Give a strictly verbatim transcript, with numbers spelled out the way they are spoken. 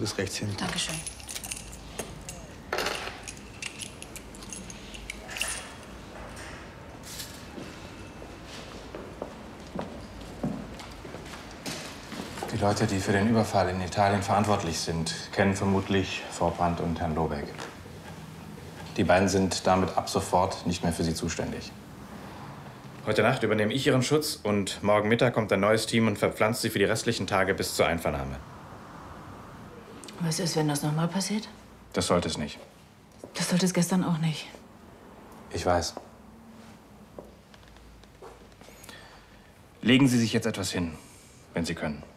bis rechts hin. Dankeschön. Die Leute, die für den Überfall in Italien verantwortlich sind, kennen vermutlich Vorbrand und Herrn Lobeck. Die beiden sind damit ab sofort nicht mehr für Sie zuständig. Heute Nacht übernehme ich Ihren Schutz und morgen Mittag kommt ein neues Team und verpflanzt Sie für die restlichen Tage bis zur Einvernahme. Was ist, wenn das nochmal passiert? Das sollte es nicht. Das sollte es gestern auch nicht. Ich weiß. Legen Sie sich jetzt etwas hin, wenn Sie können.